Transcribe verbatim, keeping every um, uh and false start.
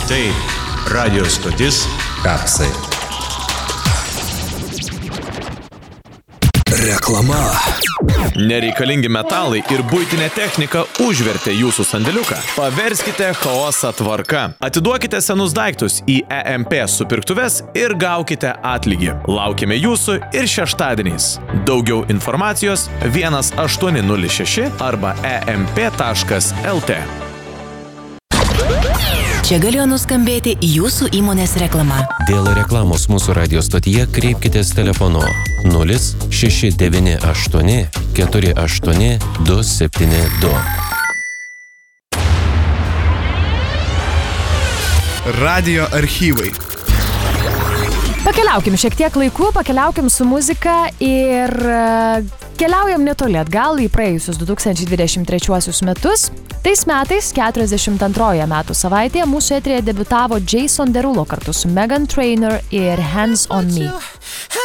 Tai radio stotis Kapsai. Reklama. Nereikalingi metalai ir buitinė technika užvertė jūsų sandėliuką. Paverskite chaosą tvarka. Atiduokite senus daiktus į E M P supirktuves ir gaukite atlygį. Laukime jūsų ir šeštadieniais. Daugiau informacijos vienas aštuoni nulis šeši arba e m p taškas l t. Čia galėjo nuskambėti jūsų įmonės reklama. Dėl reklamos mūsų radio stotyje kreipkitės telefonu nulis šeši devyni aštuoni keturi aštuoni du septyni du. Radio archyvai. Pakeliaukim šiek tiek laiku, pakeliaukim su muzika ir keliaujam netoli atgal į praėjusius du tūkstančiai dvidešimt trečiuosius metus. Tais metais, keturiasdešimt antroje metų savaitėje, mūsų eteryje debiutavo Jason Derulo kartu su Meghan Trainor ir Hands on Me.